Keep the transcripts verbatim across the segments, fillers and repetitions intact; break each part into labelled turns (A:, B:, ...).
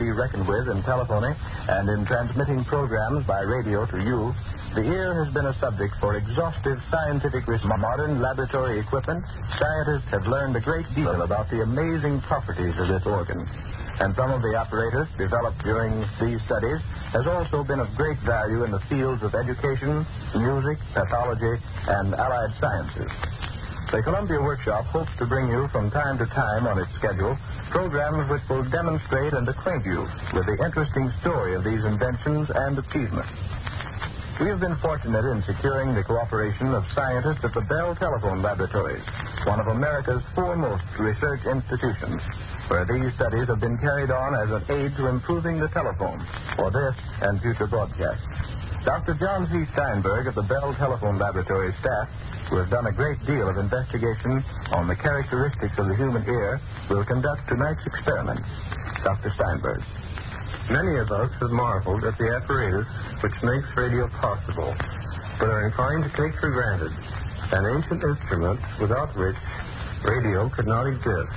A: be reckoned with in telephoning and in transmitting programs by radio to you, the ear has been a subject for exhaustive scientific research. Modern laboratory equipment, scientists have learned a great deal about the amazing properties of this organ. And some of the apparatus developed during these studies has also been of great value in the fields of education, music, pathology, and allied sciences. The Columbia Workshop hopes to bring you from time to time on its schedule programs which will demonstrate and acquaint you with the interesting story of these inventions and achievements. We have been fortunate in securing the cooperation of scientists at the Bell Telephone Laboratories, one of America's foremost research institutions, where these studies have been carried on as an aid to improving the telephone for this and future broadcasts. Doctor John C. Steinberg of the Bell Telephone Laboratories staff, who has done a great deal of investigation on the characteristics of the human ear, will conduct tonight's experiment. Doctor Steinberg.
B: Many of us have marveled at the apparatus which makes radio possible, but are inclined to take for granted an ancient instrument without which radio could not exist.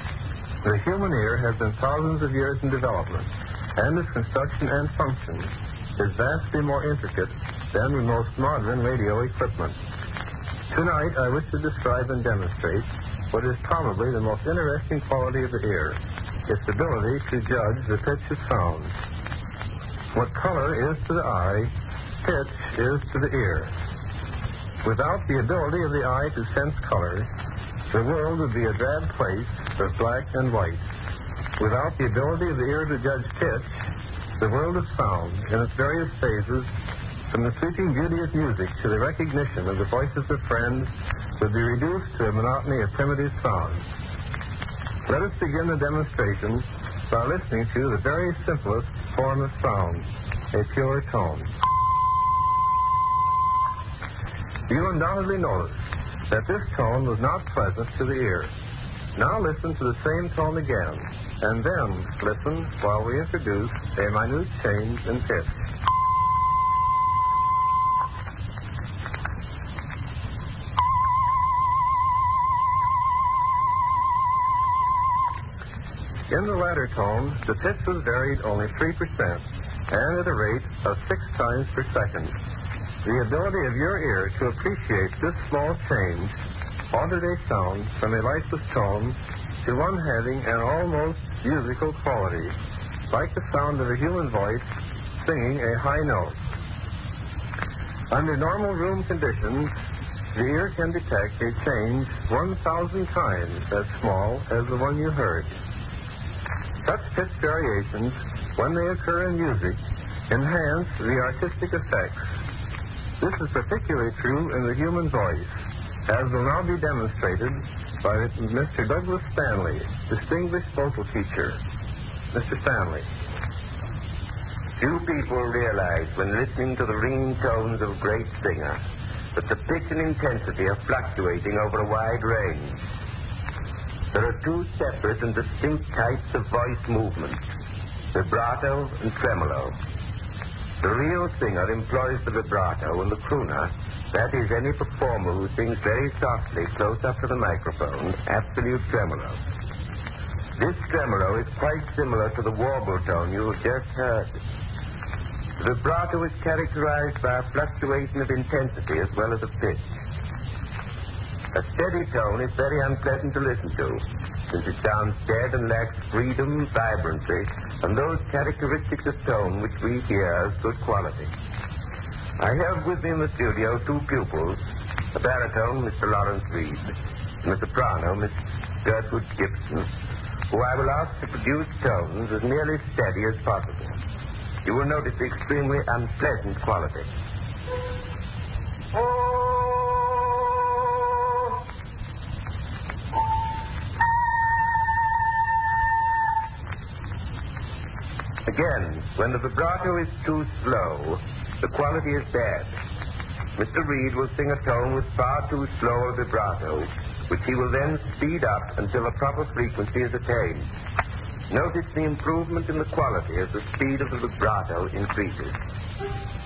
B: The human ear has been thousands of years in development, and its construction and function is vastly more intricate than the most modern radio equipment. Tonight, I wish to describe and demonstrate what is probably the most interesting quality of the ear, its ability to judge the pitch of sound. What color is to the eye, pitch is to the ear. Without the ability of the eye to sense color, the world would be a drab place of black and white. Without the ability of the ear to judge pitch, the world of sound in its various phases, from the sweeping beauty of music to the recognition of the voices of friends, would be reduced to a monotony of primitive sounds. Let us begin the demonstration by listening to the very simplest form of sound, a pure tone. You undoubtedly noticed that this tone was not pleasant to the ear. Now listen to the same tone again, and then listen while we introduce a minute change in pitch. In the latter tone, the pitch was varied only three percent, and at a rate of six times per second. The ability of your ear to appreciate this small change altered a sound from a lifeless tone to one having an almost musical quality, like the sound of a human voice singing a high note. Under normal room conditions, the ear can detect a change one thousand times as small as the one you heard. Such pitch variations, when they occur in music, enhance the artistic effects. This is particularly true in the human voice, as will now be demonstrated by Mister Douglas Stanley, distinguished vocal teacher. Mister Stanley.
C: Few people realize when listening to the ringing tones of a great singer that the pitch and intensity are fluctuating over a wide range. There are two separate and distinct types of voice movements, vibrato and tremolo. The real singer employs the vibrato, and the crooner, that is, any performer who sings very softly close up to the microphone, absolute tremolo. This tremolo is quite similar to the warble tone you have just heard. The vibrato is characterized by a fluctuation of intensity as well as of pitch. A steady tone is very unpleasant to listen to, since it sounds dead and lacks freedom, vibrancy, and those characteristics of tone which we hear as good quality. I have with me in the studio two pupils, a baritone, Mister Lawrence Reed, and a soprano, Miss Gertrude Gibson, who I will ask to produce tones as nearly steady as possible. You will notice the extremely unpleasant quality. Again, when the vibrato is too slow, the quality is bad. Mister Reed will sing a tone with far too slow a vibrato, which he will then speed up until a proper frequency is attained. Notice the improvement in the quality as the speed of the vibrato increases.